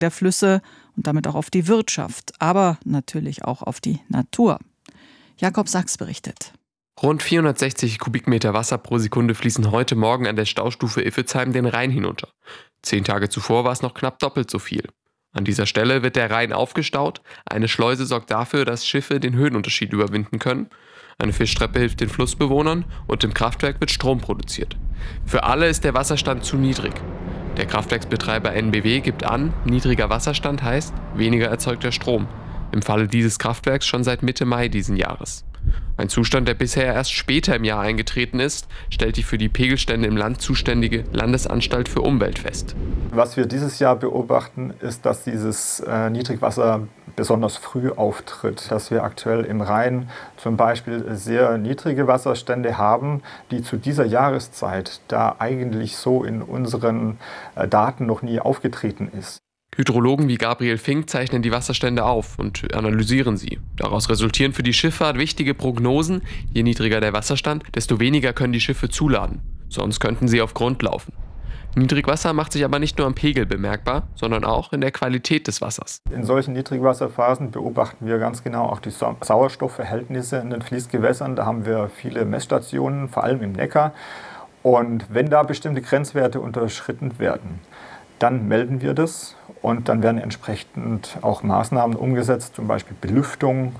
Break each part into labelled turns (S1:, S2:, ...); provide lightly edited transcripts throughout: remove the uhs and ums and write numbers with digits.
S1: der Flüsse und damit auch auf die Wirtschaft, aber natürlich auch auf die Natur. Jakob Sachs berichtet.
S2: Rund 460 Kubikmeter Wasser pro Sekunde fließen heute Morgen an der Staustufe Iffezheim den Rhein hinunter. 10 Tage zuvor war es noch knapp doppelt so viel. An dieser Stelle wird der Rhein aufgestaut. Eine Schleuse sorgt dafür, dass Schiffe den Höhenunterschied überwinden können. Eine Fischtreppe hilft den Flussbewohnern und im Kraftwerk wird Strom produziert. Für alle ist der Wasserstand zu niedrig. Der Kraftwerksbetreiber NBW gibt an, niedriger Wasserstand heißt weniger erzeugter Strom. Im Falle dieses Kraftwerks schon seit Mitte Mai diesen Jahres. Ein Zustand, der bisher erst später im Jahr eingetreten ist, stellt die für die Pegelstände im Land zuständige Landesanstalt für Umwelt fest.
S3: Was wir dieses Jahr beobachten, ist, dass dieses Niedrigwasser besonders früh auftritt. Dass wir aktuell im Rhein zum Beispiel sehr niedrige Wasserstände haben, die zu dieser Jahreszeit da eigentlich so in unseren Daten noch nie aufgetreten ist.
S2: Hydrologen wie Gabriel Fink zeichnen die Wasserstände auf und analysieren sie. Daraus resultieren für die Schifffahrt wichtige Prognosen. Je niedriger der Wasserstand, desto weniger können die Schiffe zuladen. Sonst könnten sie auf Grund laufen. Niedrigwasser macht sich aber nicht nur am Pegel bemerkbar, sondern auch in der Qualität des Wassers.
S3: In solchen Niedrigwasserphasen beobachten wir ganz genau auch die Sauerstoffverhältnisse in den Fließgewässern. Da haben wir viele Messstationen, vor allem im Neckar. Und wenn da bestimmte Grenzwerte unterschritten werden, dann melden wir das und dann werden entsprechend auch Maßnahmen umgesetzt, zum Beispiel Belüftung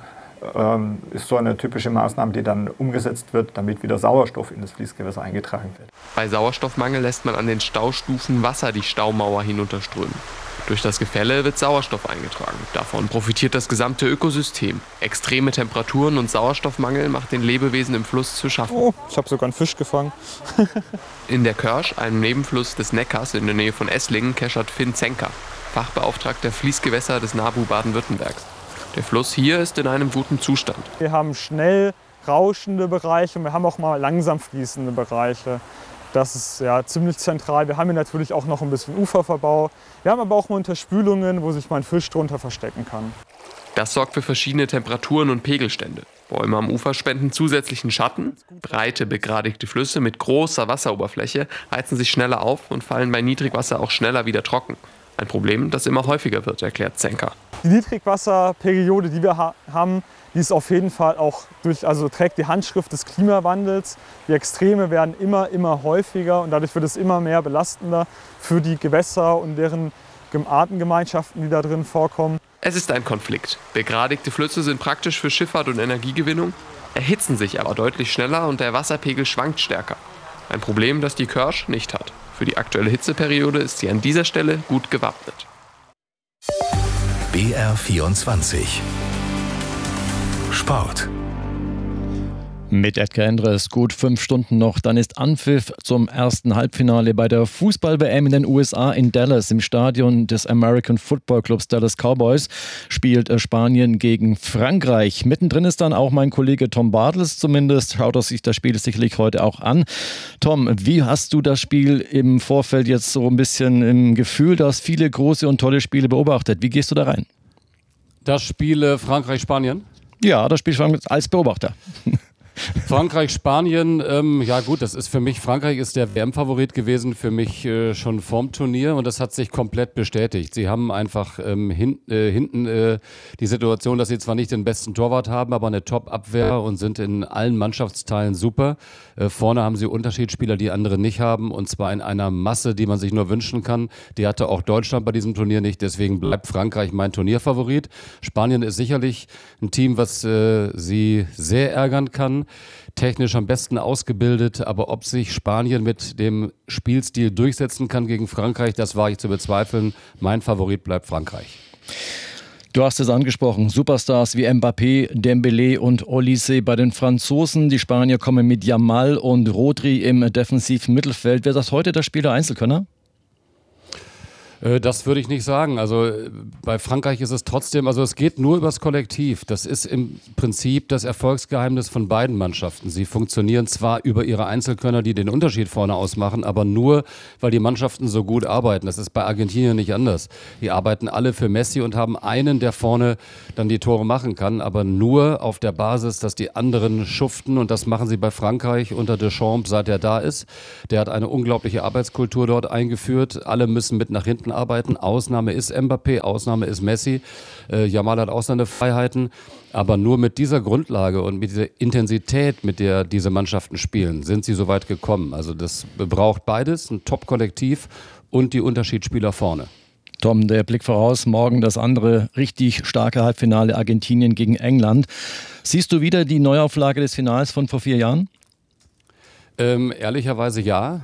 S3: ist so eine typische Maßnahme, die dann umgesetzt wird, damit wieder Sauerstoff in das Fließgewässer eingetragen wird.
S2: Bei Sauerstoffmangel lässt man an den Staustufen Wasser die Staumauer hinunterströmen. Durch das Gefälle wird Sauerstoff eingetragen. Davon profitiert das gesamte Ökosystem. Extreme Temperaturen und Sauerstoffmangel macht den Lebewesen im Fluss zu schaffen.
S4: Oh, ich habe sogar einen Fisch gefangen.
S2: In der Körsch, einem Nebenfluss des Neckars in der Nähe von Esslingen, keschert Finn Zenker, Fachbeauftragter Fließgewässer des NABU Baden-Württembergs. Der Fluss hier ist in einem guten Zustand.
S4: Wir haben schnell rauschende Bereiche und wir haben auch mal langsam fließende Bereiche. Das ist ja ziemlich zentral. Wir haben hier natürlich auch noch ein bisschen Uferverbau. Wir haben aber auch mal Unterspülungen, wo sich mein Fisch drunter verstecken kann.
S2: Das sorgt für verschiedene Temperaturen und Pegelstände. Bäume am Ufer spenden zusätzlichen Schatten. Breite, begradigte Flüsse mit großer Wasseroberfläche heizen sich schneller auf und fallen bei Niedrigwasser auch schneller wieder trocken. Ein Problem, das immer häufiger wird, erklärt Zenker.
S4: Die Niedrigwasserperiode, die wir haben, die ist auf jeden Fall auch trägt die Handschrift des Klimawandels. Die Extreme werden immer häufiger und dadurch wird es immer mehr belastender für die Gewässer und deren Artengemeinschaften, die da drin vorkommen.
S2: Es ist ein Konflikt. Begradigte Flüsse sind praktisch für Schifffahrt und Energiegewinnung, erhitzen sich aber deutlich schneller und der Wasserpegel schwankt stärker. Ein Problem, das die Körsch nicht hat. Für die aktuelle Hitzeperiode ist sie an dieser Stelle gut gewappnet.
S5: BR24 Sport.
S6: Mit Edgar Endres gut 5 Stunden noch, dann ist Anpfiff zum ersten Halbfinale bei der Fußball-WM in den USA in Dallas. Im Stadion des American Football Clubs Dallas Cowboys spielt Spanien gegen Frankreich. Mittendrin ist dann auch mein Kollege Tom Bartels, zumindest schaut er sich das Spiel sicherlich heute auch an. Tom, wie hast du das Spiel im Vorfeld jetzt so ein bisschen im Gefühl, du hast viele große und tolle Spiele beobachtet. Wie gehst du da rein?
S7: Das Spiel Frankreich-Spanien?
S6: Ja, das Spiel als Beobachter.
S7: Frankreich-Spanien, ja gut, das ist für mich, Frankreich ist der WM-Favorit gewesen, für mich schon vorm Turnier und das hat sich komplett bestätigt. Sie haben einfach hinten die Situation, dass sie zwar nicht den besten Torwart haben, aber eine Top-Abwehr und sind in allen Mannschaftsteilen super. Vorne haben sie Unterschiedsspieler, die andere nicht haben und zwar in einer Masse, die man sich nur wünschen kann. Die hatte auch Deutschland bei diesem Turnier nicht, deswegen bleibt Frankreich mein Turnierfavorit. Spanien ist sicherlich ein Team, was sie sehr ärgern kann. Technisch am besten ausgebildet, aber ob sich Spanien mit dem Spielstil durchsetzen kann gegen Frankreich, das wage ich zu bezweifeln. Mein Favorit bleibt Frankreich.
S6: Du hast es angesprochen, Superstars wie Mbappé, Dembélé und Olise bei den Franzosen. Die Spanier kommen mit Yamal und Rodri im defensiven Mittelfeld. Wäre das heute das Spiel der Einzelkönner?
S7: Das würde ich nicht sagen. Also bei Frankreich ist es trotzdem, also es geht nur übers Kollektiv. Das ist im Prinzip das Erfolgsgeheimnis von beiden Mannschaften. Sie funktionieren zwar über ihre Einzelkönner, die den Unterschied vorne ausmachen, aber nur, weil die Mannschaften so gut arbeiten. Das ist bei Argentinien nicht anders. Die arbeiten alle für Messi und haben einen, der vorne dann die Tore machen kann, aber nur auf der Basis, dass die anderen schuften und das machen sie bei Frankreich unter Deschamps, seit er da ist. Der hat eine unglaubliche Arbeitskultur dort eingeführt. Alle müssen mit nach hinten Mannschaften arbeiten. Ausnahme ist Mbappé, Ausnahme ist Messi. Yamal hat auch seine Freiheiten. Aber nur mit dieser Grundlage und mit dieser Intensität, mit der diese Mannschaften spielen, sind sie so weit gekommen. Also das braucht beides, ein Top-Kollektiv und die Unterschiedsspieler vorne.
S6: Tom, der Blick voraus, morgen das andere richtig starke Halbfinale Argentinien gegen England. Siehst du wieder die Neuauflage des Finals von vor 4 Jahren?
S7: Ehrlicherweise ja.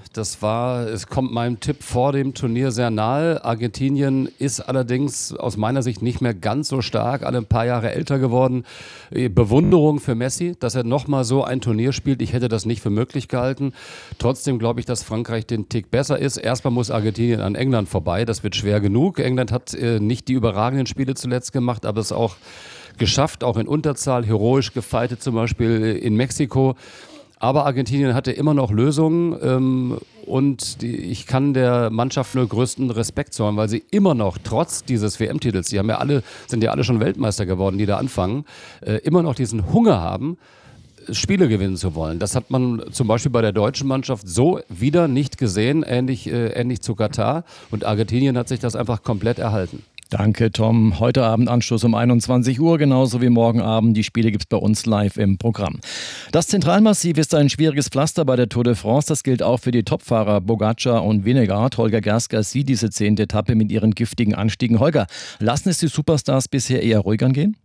S7: Es kommt meinem Tipp vor dem Turnier sehr nahe. Argentinien ist allerdings aus meiner Sicht nicht mehr ganz so stark, alle ein paar Jahre älter geworden. Bewunderung für Messi, dass er nochmal so ein Turnier spielt. Ich hätte das nicht für möglich gehalten. Trotzdem glaube ich, dass Frankreich den Tick besser ist. Erstmal muss Argentinien an England vorbei. Das wird schwer genug. England hat nicht die überragenden Spiele zuletzt gemacht, aber es auch geschafft, auch in Unterzahl, heroisch gefeitet, zum Beispiel in Mexiko. Aber Argentinien hatte immer noch Lösungen und ich kann der Mannschaft nur größten Respekt zollen, weil sie immer noch, trotz dieses WM-Titels, sind ja alle schon Weltmeister geworden, die da anfangen, immer noch diesen Hunger haben, Spiele gewinnen zu wollen. Das hat man zum Beispiel bei der deutschen Mannschaft so wieder nicht gesehen, ähnlich zu Katar. Und Argentinien hat sich das einfach komplett erhalten.
S6: Danke, Tom. Heute Abend Anstoß um 21 Uhr, genauso wie morgen Abend. Die Spiele gibt es bei uns live im Programm. Das Zentralmassiv ist ein schwieriges Pflaster bei der Tour de France. Das gilt auch für die Topfahrer Pogačar und Vingegaard. Holger Gersker sieht diese 10. Etappe mit ihren giftigen Anstiegen. Holger, lassen es die Superstars bisher eher ruhig angehen?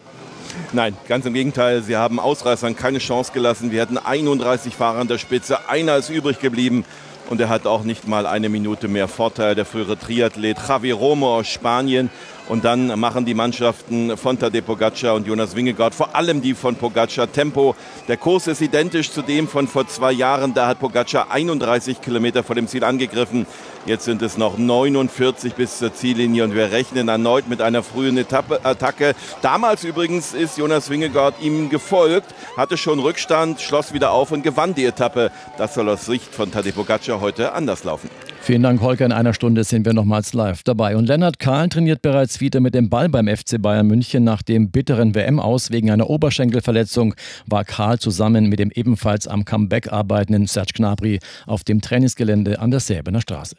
S5: Nein, ganz im Gegenteil. Sie haben Ausreißern keine Chance gelassen. Wir hatten 31 Fahrer an der Spitze. Einer ist übrig geblieben. Und er hat auch nicht mal eine Minute mehr Vorteil, der frühere Triathlet Javi Romo aus Spanien. Und dann machen die Mannschaften von Tadej Pogačar und Jonas Vingegaard, vor allem die von Pogačar, Tempo. Der Kurs ist identisch zu dem von vor 2 Jahren. Da hat Pogačar 31 Kilometer vor dem Ziel angegriffen. Jetzt sind es noch 49 bis zur Ziellinie und wir rechnen erneut mit einer frühen Attacke. Damals übrigens ist Jonas Vingegaard ihm gefolgt, hatte schon Rückstand, schloss wieder auf und gewann die Etappe. Das soll aus Sicht von Tadej Pogačar heute anders laufen.
S6: Vielen Dank, Holger. In einer Stunde sind wir nochmals live dabei. Und Lennart Kahl trainiert bereits wieder mit dem Ball beim FC Bayern München. Nach dem bitteren WM-Aus wegen einer Oberschenkelverletzung war Kahl zusammen mit dem ebenfalls am Comeback arbeitenden Serge Gnabry auf dem Trainingsgelände an der Säbener Straße.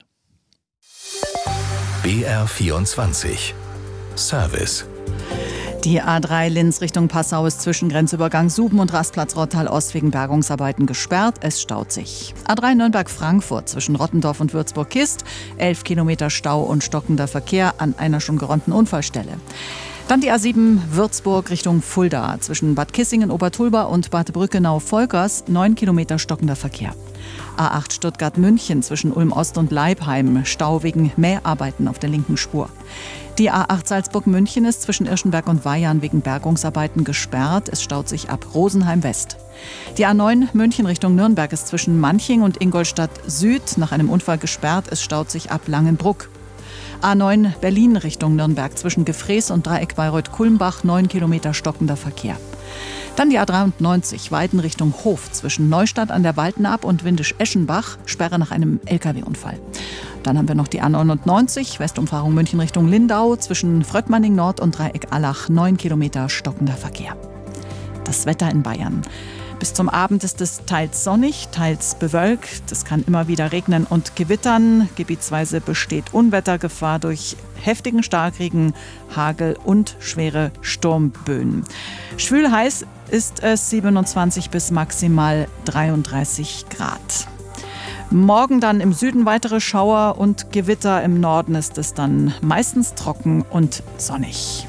S8: BR24 Service.
S1: Die A3 Linz Richtung Passau ist zwischen Grenzübergang Suben und Rastplatz Rottal-Ost wegen Bergungsarbeiten gesperrt. Es staut sich. A3 Nürnberg-Frankfurt zwischen Rottendorf und Würzburg-Kist. 11 Kilometer Stau und stockender Verkehr an einer schon geräumten Unfallstelle. Dann die A7 Würzburg Richtung Fulda zwischen Bad Kissingen-Obertulba und Bad Brückenau-Volkers. 9 Kilometer stockender Verkehr. A8 Stuttgart-München zwischen Ulm-Ost und Leibheim. Stau wegen Mäharbeiten auf der linken Spur. Die A8 Salzburg-München ist zwischen Irschenberg und Weyarn wegen Bergungsarbeiten gesperrt. Es staut sich ab Rosenheim-West. Die A9 München Richtung Nürnberg ist zwischen Manching und Ingolstadt Süd nach einem Unfall gesperrt. Es staut sich ab Langenbruck. A9 Berlin Richtung Nürnberg zwischen Gefrees und Dreieck Bayreuth-Kulmbach. 9 Kilometer stockender Verkehr. Dann die A93 Weiden Richtung Hof zwischen Neustadt an der Waltenaab und Windisch-Eschenbach. Sperre nach einem Lkw-Unfall. Dann haben wir noch die A99 Westumfahrung München Richtung Lindau zwischen Fröttmanning Nord und Dreieck Allach. 9 Kilometer stockender Verkehr. Das Wetter in Bayern. Bis zum Abend ist es teils sonnig, teils bewölkt. Es kann immer wieder regnen und gewittern. Gebietsweise besteht Unwettergefahr durch heftigen Starkregen, Hagel und schwere Sturmböen. Schwül heiß ist es 27 bis maximal 33 Grad. Morgen dann im Süden weitere Schauer und Gewitter. Im Norden ist es dann meistens trocken und sonnig.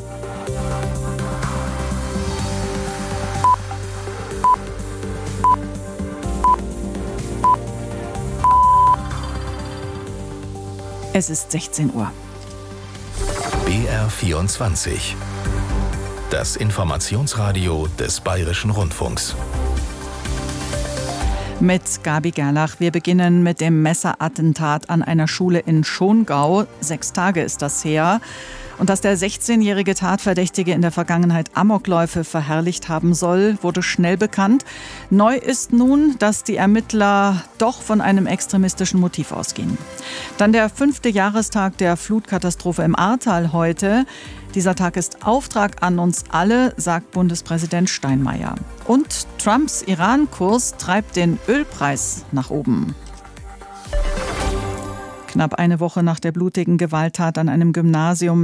S1: Es ist 16 Uhr.
S8: BR24. Das Informationsradio des Bayerischen Rundfunks.
S1: Mit Gabi Gerlach. Wir beginnen mit dem Messerattentat an einer Schule in Schongau. 6 Tage ist das her. Und dass der 16-jährige Tatverdächtige in der Vergangenheit Amokläufe verherrlicht haben soll, wurde schnell bekannt. Neu ist nun, dass die Ermittler doch von einem extremistischen Motiv ausgehen. Dann der 5. Jahrestag der Flutkatastrophe im Ahrtal heute. Dieser Tag ist Auftrag an uns alle, sagt Bundespräsident Steinmeier. Und Trumps Iran-Kurs treibt den Ölpreis nach oben. Knapp eine Woche nach der blutigen Gewalttat an einem Gymnasium